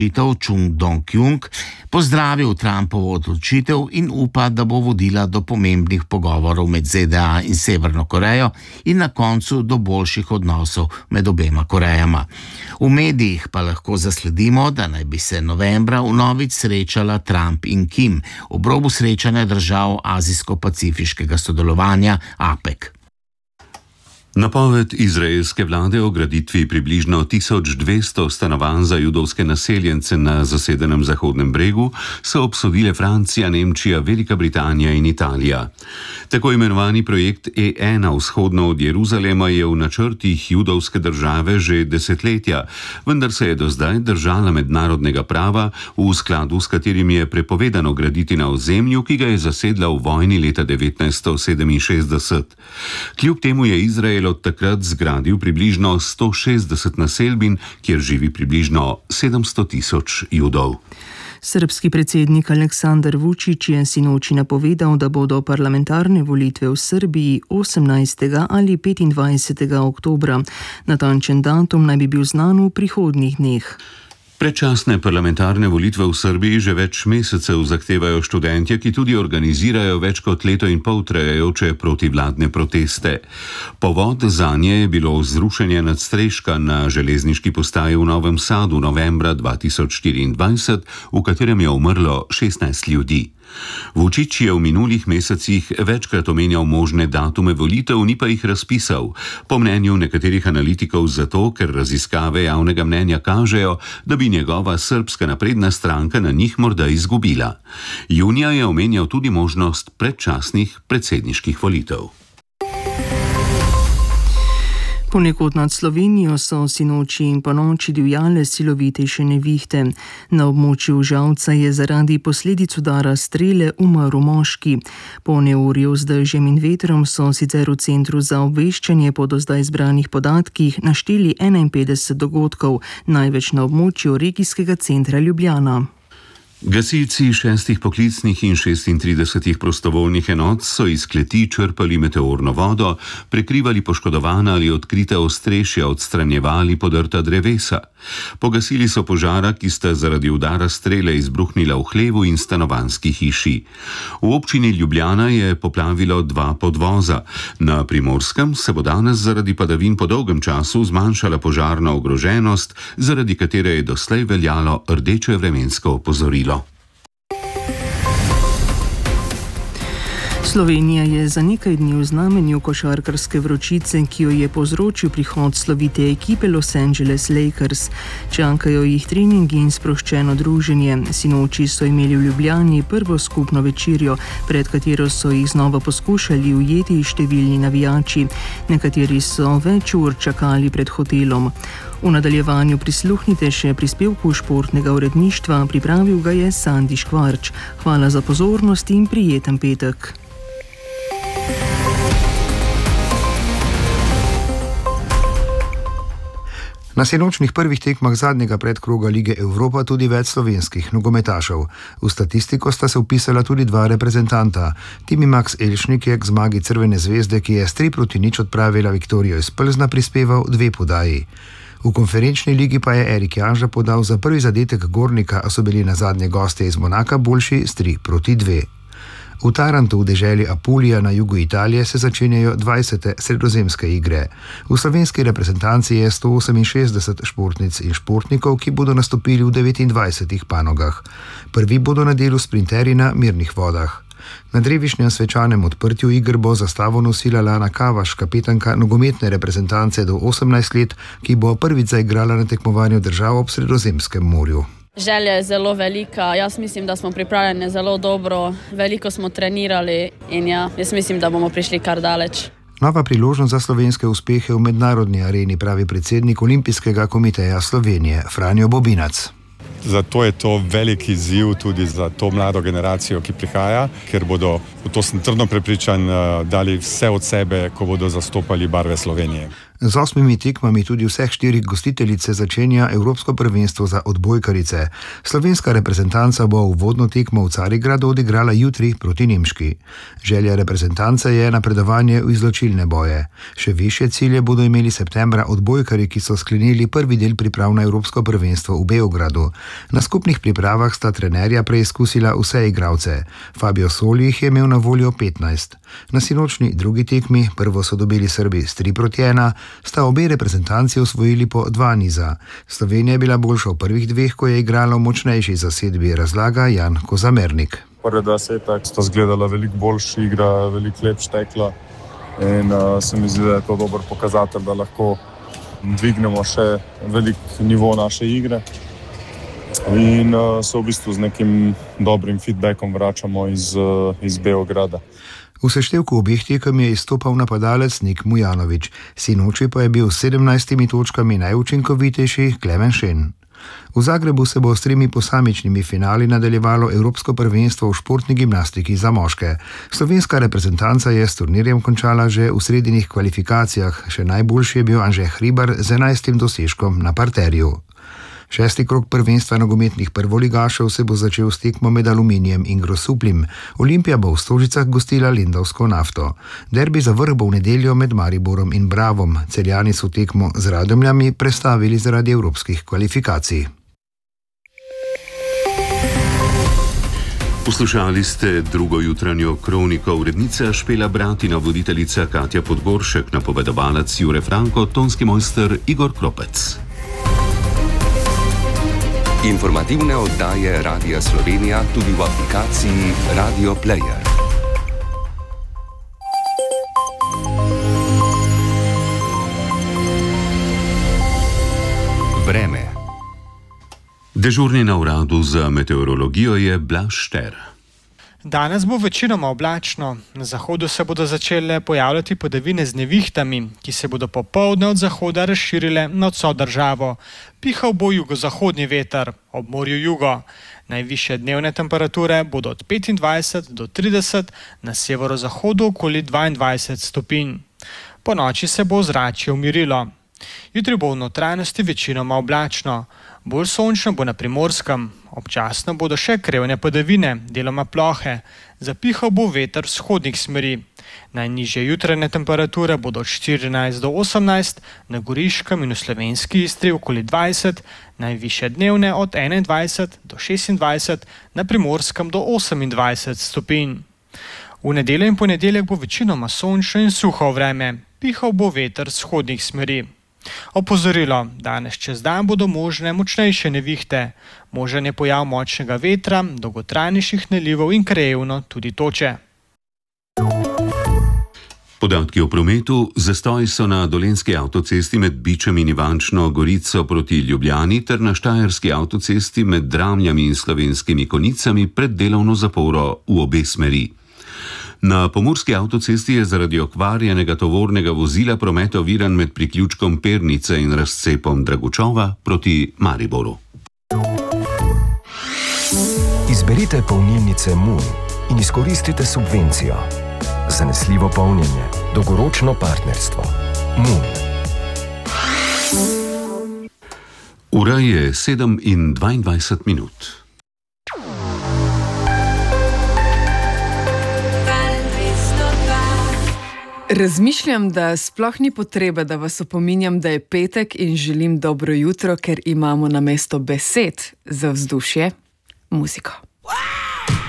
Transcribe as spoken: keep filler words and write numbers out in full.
Chung Dong-kyung pozdravil Trumpovo odločitev in upa, da bo vodila do pomembnih pogovorov med Z D A in Severno Korejo in na koncu do boljših odnosov med obema Korejama. V medijih pa lahko zasledimo, da naj bi se novembra vnovič srečala Trump in Kim ob robu srečanja držav azijsko-pacifiškega sodelovanja A P E C. Napoved izraelske vlade o graditvi približno tisoč dvesto stanovanj za judovske naseljence na zasedenem Zahodnem bregu so obsodile Francija, Nemčija, Velika Britanija in Italija. Tako imenovani projekt E ena vzhodno od Jeruzalema je v načrtih judovske države že desetletja, vendar se je do zdaj držala mednarodnega prava, v skladu s katerim je prepovedano graditi na ozemlju, ki ga je zasedla v vojni leta devetnajststo sedeminšestdeset. Kljub temu je Izrael od takrat zgradil približno sto šestdeset naselbin, kjer živi približno sedemsto tisoč Judov. Srbski predsednik Aleksandar Vučić je sinoči napovedal, da bodo parlamentarne volitve v Srbiji osemnajstega ali petindvajsetega oktobra. Natančen datum naj bi bil znan v prihodnjih dneh. Predčasne parlamentarne volitve v Srbiji že več mesecev zahtevajo študentje, ki tudi organizirajo več kot leto in pol trajajoče protivladne proteste. Povod zanje je bilo zrušenje nadstreška na železniški postaji v Novem Sadu novembra dva tisoč štiriindvajset, v katerem je umrlo šestnajst ljudi. Vučić je v minulih mesecih večkrat omenjal možne datume volitev, ni pa jih razpisal. Po mnenju nekaterih analitikov zato, ker raziskave javnega mnenja kažejo, da bi njegova srbska napredna stranka na njih morda izgubila. Junija je omenjal tudi možnost predčasnih predsedniških volitev. Ponekod nad Slovenijo so sinoči in ponoči divjale silovitejše nevihte. Na območju Žalca je zaradi posledic udara strele umrl moški. Po neurju z dežjem in vetrom so sicer v Centru za obveščanje po do zdaj zbranih podatkih našteli enainpetdeset dogodkov, največ na območju regijskega centra Ljubljana. Gasilci šestih poklicnih in šestintridesetih prostovoljnih enot so iz kleti črpali meteorno vodo, prekrivali poškodovana ali odkrita ostrešja, odstranjevali podrta drevesa. Pogasili so požara, ki sta zaradi udara strele izbruhnila v hlevu in stanovanjski hiši. V občini Ljubljana je poplavilo dva podvoza. Na Primorskem se bo danes zaradi padavin po dolgem času zmanjšala požarna ogroženost, zaradi katere je doslej veljalo rdeče vremensko opozorilo. Slovenija je za nekaj dni v znamenju košarkarske vročice, ki jo je povzročil prihod slovite ekipe Los Angeles Lakers. Čakajo jih treningi in sproščeno druženje. Sinoči so imeli v Ljubljani prvo skupno večerjo, pred katero so jih znova poskušali ujeti številni navijači. Nekateri so več ur čakali pred hotelom. V nadaljevanju prisluhnite še prispevku športnega uredništva, pripravil ga je Sandi Škvarč. Hvala za pozornost in prijeten petek. Na sinočnih prvih tekmah zadnjega predkroga Lige Evropa tudi več slovenskih nogometašev. V statistiko sta se vpisala tudi dva reprezentanta. Timi Max Elšnik je k zmagi Crvene zvezde, ki je s tri proti nič odpravila Viktorijo iz Plzna, prispeval dve podaji. V konferenčni ligi pa je Erik Janža podal za prvi zadetek Gornika, a so bili na zadnje gostje iz Monaka boljši s tri proti dve. V Tarantu v deželi Apulija na jugu Italije se začenjajo dvajsete sredozemske igre. V slovenski reprezentanci je sto oseminšestdeset športnic in športnikov, ki bodo nastopili v devetindvajsetih panogah. Prvi bodo na delu sprinterji na mirnih vodah. Na drevišnjem svečanem odprtju iger bo zastavo nosila Lana Kavaš, kapetanka nogometne reprezentance do osemnajst let, ki bo prvič zaigrala na tekmovanju držav ob Sredozemskem morju. Želja je zelo velika, jaz mislim, da smo pripravljeni zelo dobro, veliko smo trenirali in ja, jaz mislim, da bomo prišli kar daleč. Nova priložnost za slovenske uspehe v mednarodni areni, pravi predsednik Olimpijskega komiteja Slovenije Franjo Bobinac. Zato je to velik izziv tudi za to mlado generacijo, ki prihaja, ker bodo, v to sem trdno prepričan, dali vse od sebe, ko bodo zastopali barve Slovenije. Z osmimi tekmami tudi vseh štirih gostiteljic se začenja Evropsko prvenstvo za odbojkarice. Slovenska reprezentanca bo uvodno tekmo v Carigradu odigrala jutri proti Nemški. Želja reprezentance je napredovanje v izločilne boje. Še višje cilje bodo imeli septembra odbojkari, ki so sklenili prvi del priprav na Evropsko prvenstvo v Beogradu. Na skupnih pripravah sta trenerja preizkusila vse igralce. Fabio Soli jih je imel na voljo petnajst. Na sinočni drugi tekmi, prvo so dobili Srbi s tri proti ena, sta obe reprezentanci osvojili po dva niza. Slovenija je bila boljša v prvih dveh, ko je igrala v močnejši zasedbi, razlaga Jan Kozamernik. Prve dva seta sta zgledala veliko boljša igra, veliko lepša tekla in uh, se mi zdi, da je to dober pokazatelj, da lahko dvignemo še velik nivo naše igre in uh, se v bistvu z nekim dobrim feedbackom vračamo iz, uh, iz Beograda. V seštevku obeh tekem je izstopal napadalec Nik Mujanović, sinoči pa je bil s sedemnajstimi točkami najučinkovitejši Klemen Šen. V Zagrebu se bo s tremi posamičnimi finali nadaljevalo Evropsko prvenstvo v športni gimnastiki za moške. Slovenska reprezentanca je s turnirjem končala že v srednjih kvalifikacijah, še najboljši je bil Anže Hribar z enajstim dosežkom na parterju. Šesti krog prvenstva nogometnih prvoligašev se bo začel s tekmo med Aluminijem in Grosupljem. Olimpija bo v Stožicah gostila Lendavsko nafto. Derbi za vrh bo v nedeljo med Mariborom in Bravom. Celjani so tekmo z Radomljami prestavili zaradi evropskih kvalifikacij. Poslušali ste drugo jutranjo kroniko, urednica Špela Bratina, voditeljica Katja Podgoršek, napovedovalec Jure Franko, tonski mojster Igor Kropec. Informativne oddaje Radia Slovenija tudi v aplikaciji Radio Player. Vreme. Dežurni na uradu za meteorologijo je Blaž Šter. Danes bo večinoma oblačno. Na zahodu se bodo začele pojavljati padavine z nevihtami, ki se bodo popoldne od zahoda razširile nad vso državo. Pihal bo jugozahodni veter, ob morju jugo. Najvišje dnevne temperature bodo od petindvajset do trideset, na severozahodu okoli dvaindvajset stopinj. Po noči se bo ozračje umirilo. Jutri bo v notranjosti večinoma oblačno. Bolj sončno bo na Primorskem. Občasno bodo še krevne padavine, deloma plohe. Zapihal bo veter vzhodnih smeri. Najnižje jutranje temperature bodo od štirinajst do osemnajst, na Goriškem in v Slovenski Istri okoli dvajset, najvišje dnevne od enaindvajset do šestindvajset, na Primorskem do osemindvajset stopinj. V nedeljo in ponedeljek bo večinoma sončno in suho vreme. Pihal bo veter vzhodnih smeri. Opozorilo, danes čez dan bodo možne močnejše nevihte. Možen je pojav močnega vetra, dolgotrajnejših nalivov in krajevno tudi toče. Podatki o prometu. Zastoji so na Dolenjski avtocesti med Bičem in Ivančno Gorico proti Ljubljani ter na Štajerski avtocesti med Dramljami in Slovenskimi Konicami pred delovno zaporo v obe smeri. Na Pomurski avtocesti je zaradi okvarjenega tovornega vozila promet oviran med priključkom Pernice in razcepom Dragučova proti Mariboru. Izberite polnilnice Moon in izkoristite subvencijo. Zanesljivo polnjenje, dolgoročno partnerstvo. Moon. Ura je sedem in dvaindvajset minut. Razmišljam, da sploh ni potrebe, da vas opominjam, da je petek in želim dobro jutro, ker imamo namesto besed za vzdušje muziko.